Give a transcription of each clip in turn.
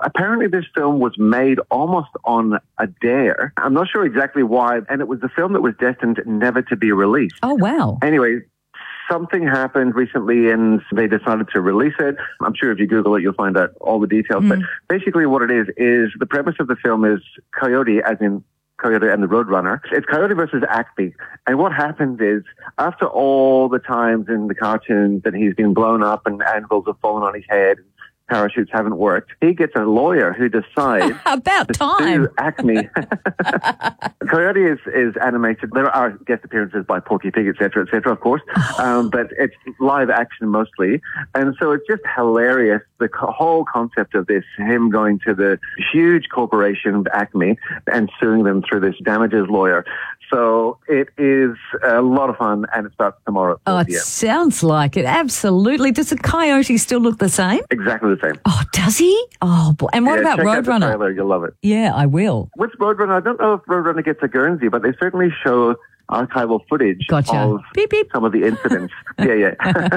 Apparently this film was made almost on a dare. I'm not sure exactly why, and it was the film that was destined never to be released. Oh, wow. Anyway, something happened recently and they decided to release it. I'm sure if you Google it, you'll find out all the details. But basically what it is the premise of the film is Coyote, as in Coyote and the Roadrunner. It's Coyote versus Acme. And what happens is, after all the times in the cartoons that he's been blown up and anvils have fallen on his head, parachutes haven't worked, he gets a lawyer who decides about time. Sue Acme. Coyote is animated. There are guest appearances by Porky Pig, etc., of course, but it's live action mostly. And so it's just hilarious, the whole concept of this, him going to the huge corporation, Acme, and suing them through this damages lawyer. So it is a lot of fun, and it starts tomorrow at 4 p.m. It sounds like it. Absolutely. Does the Coyote still look the same? Exactly the same. Oh, does he? Oh, boy. And what about check Roadrunner? Out the trailer, you'll love it. Yeah, I will. With Roadrunner, I don't know if Roadrunner gets a Guernsey, but they certainly show archival footage of beep, beep. some of the incidents. Yeah.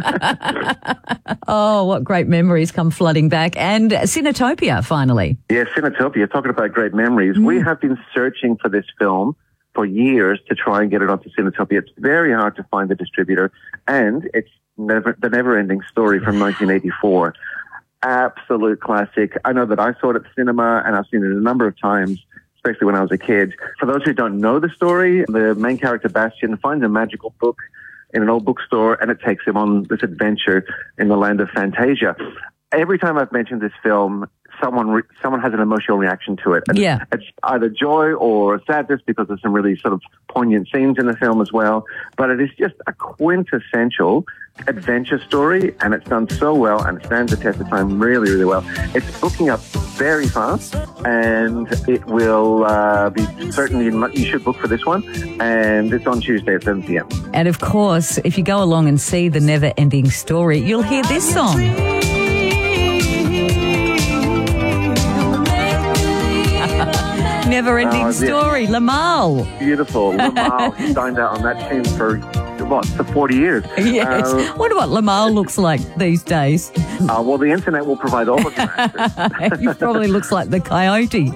Oh, what great memories come flooding back. And Cinetopia, finally. Yeah, Cinetopia, talking about great memories. We have been searching for this film for years to try and get it onto Cinetopia. It's very hard to find the distributor, and it's the never-ending story from 1984. Absolute classic. I know that I saw it at the cinema, and I've seen it a number of times, especially when I was a kid. For those who don't know the story, the main character, Bastian, finds a magical book in an old bookstore, and it takes him on this adventure in the land of Fantasia. Every time I've mentioned this film, someone has an emotional reaction to it. And it's either joy or sadness, because there's some really sort of poignant scenes in the film as well. But it is just a quintessential adventure story, and it's done so well, and it stands the test of time really, really well. It's booking up very fast, and it will be certainly, you should book for this one, and it's on Tuesday at 7 p.m. And of course, if you go along and see the never-ending story, you'll hear this song. Never-ending story, Lamal. Beautiful, Lamal. He dined out on that tune for 40 years. Yes. Wonder what Lamal looks like these days. Well, the internet will provide all of the answers. He probably looks like the Coyote.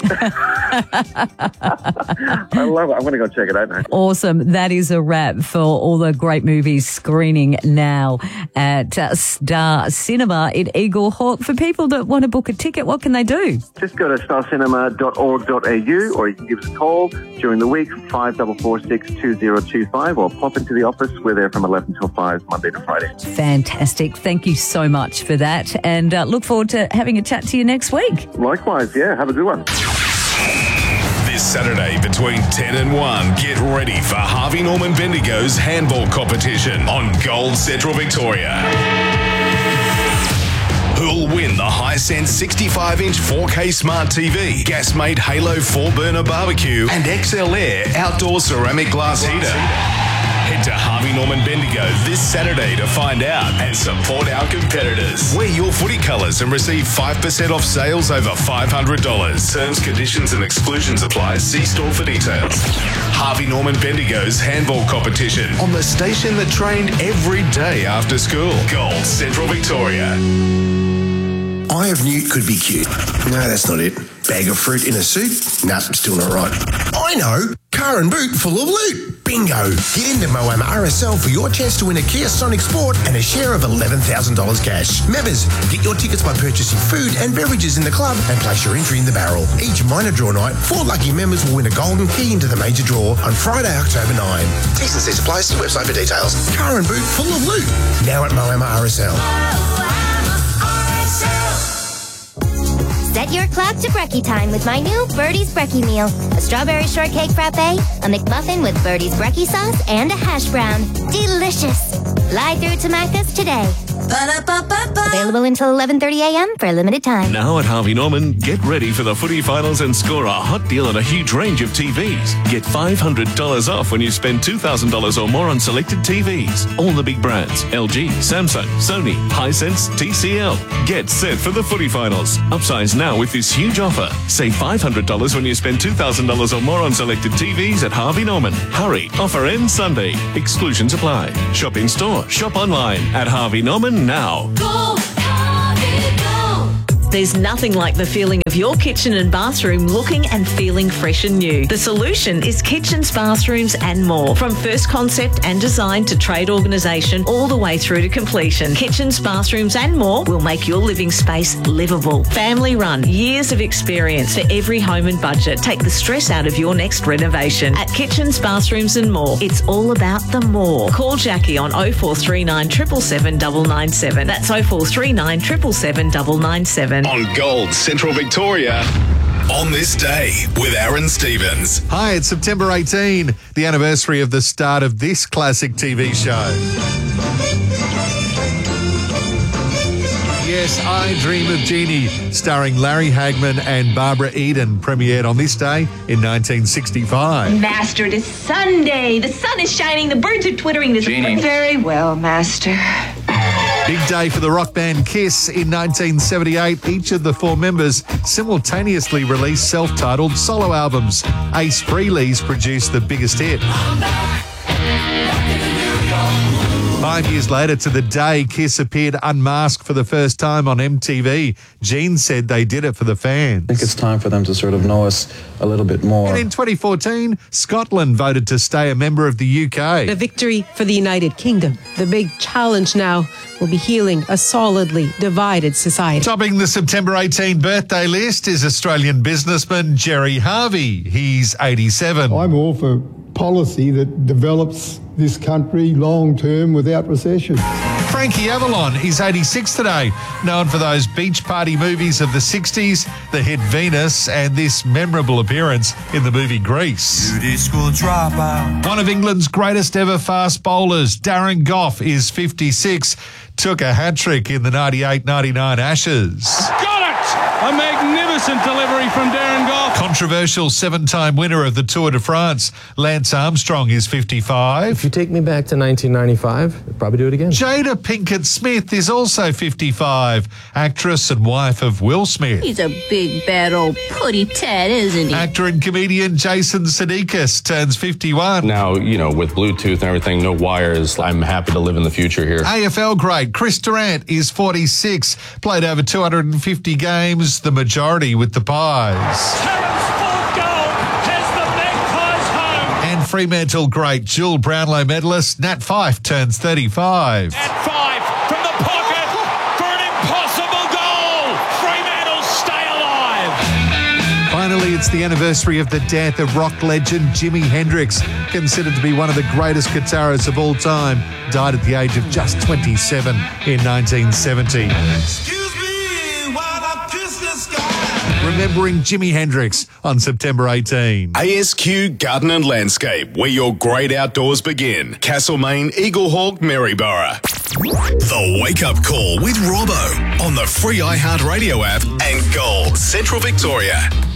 I love it. I'm going to go check it out now. Awesome. That is a wrap for all the great movies screening now at Star Cinema in Eagle Hawk. For people that want to book a ticket, what can they do? Just go to starcinema.org.au, or you can give us a call during the week, 54462025, or pop into the office. We're there from 11 till 5, Monday to Friday. Fantastic. Thank you so much for that. And look forward to having a chat to you next week. Likewise, yeah. Have a good one. This Saturday between 10 and 1, get ready for Harvey Norman Bendigo's handball competition on Gold Central Victoria. Who'll win the Hisense 65-inch 4K Smart TV, gas-made Halo 4-burner barbecue, and XL Air outdoor ceramic glass heater? Head to Harvey Norman Bendigo this Saturday to find out and support our competitors. Wear your footy colours and receive 5% off sales over $500. Terms, conditions and exclusions apply. See store for details. Harvey Norman Bendigo's handball competition on the station that trained every day after school. Gold Central Victoria. Eye of Newt could be cute. No, that's not it. Bag of fruit in a suit? Nah, still not right. I know. Car and boot full of loot. Bingo. Get into Moama RSL for your chance to win a Kia Sonic Sport and a share of $11,000 cash. Members, get your tickets by purchasing food and beverages in the club and place your entry in the barrel. Each minor draw night, 4 lucky members will win a golden key into the major draw on Friday, October 9. T's and C's apply. See website for details. Car and boot full of loot. Now at Moama RSL. Set your clock to brekkie time with my new Birdie's Brekkie Meal. A strawberry shortcake frappe, a McMuffin with Birdie's Brekkie sauce, and a hash brown. Delicious. Fly through to Macca's today. Available until 11:30 a.m. for a limited time. Now at Harvey Norman, get ready for the footy finals and score a hot deal on a huge range of TVs. Get $500 off when you spend $2,000 or more on selected TVs. All the big brands: LG, Samsung, Sony, Hisense, TCL. Get set for the footy finals. Upsize now with this huge offer. Save $500 when you spend $2,000 or more on selected TVs at Harvey Norman. Hurry, offer ends Sunday. Exclusions apply. Shop in store, shop online at Harvey Norman now. Go, Harvey, go! There's nothing like the feeling of your kitchen and bathroom looking and feeling fresh and new. The solution is Kitchens, Bathrooms and More. From first concept and design to trade organisation all the way through to completion. Kitchens, Bathrooms and More will make your living space livable. Family run, years of experience for every home and budget. Take the stress out of your next renovation. At Kitchens, Bathrooms and More, it's all about the more. Call Jackie on 0439 777 997. That's 0439 777 997. On Gold Central Victoria. On this day with Aaron Stevens. Hi, it's September 18, the anniversary of the start of this classic TV show. Yes, I Dream of Jeannie, starring Larry Hagman and Barbara Eden, premiered on this day in 1965. Master, it is Sunday. The sun is shining. The birds are twittering. Jeannie. Very well, Master. Big day for the rock band Kiss in 1978. Each of the four members simultaneously released self-titled solo albums. Ace Frehley's produced the biggest hit. 5 years later to the day, Kiss appeared unmasked for the first time on MTV. Gene said they did it for the fans. I think it's time for them to sort of know us a little bit more. And in 2014, Scotland voted to stay a member of the UK. A victory for the United Kingdom. The big challenge now will be healing a solidly divided society. Topping the September 18 birthday list is Australian businessman Gerry Harvey. He's 87. I'm all for policy that develops this country long-term without recession. Frankie Avalon is 86 today, known for those beach party movies of the 60s, the hit Venus, and this memorable appearance in the movie Grease. Beauty school dropout. One of England's greatest ever fast bowlers, Darren Gough, is 56, took a hat-trick in the 98-99 Ashes. Got it! A magnificent delivery from Darren Gough. Controversial seven-time winner of the Tour de France, Lance Armstrong, is 55. If you take me back to 1995, I'd probably do it again. Jada Pinkett Smith is also 55, actress and wife of Will Smith. He's a big, bad old putty tat, isn't he? Actor and comedian Jason Sudeikis turns 51. Now, you know, with Bluetooth and everything, no wires, I'm happy to live in the future here. AFL great Chris Durant is 46, played over 250 games, the majority with the Pies. And Fremantle great dual Brownlow medalist Nat Fyfe turns 35. Nat Fyfe from the pocket for an impossible goal. Fremantle stay alive. Finally, it's the anniversary of the death of rock legend Jimi Hendrix, considered to be one of the greatest guitarists of all time. Died at the age of just 27 in 1970. Remembering Jimi Hendrix on September 18. ASQ Garden and Landscape, where your great outdoors begin. Castlemaine, Eaglehawk, Maryborough. The Wake Up Call with Robbo on the free iHeartRadio app and Gold Central Victoria.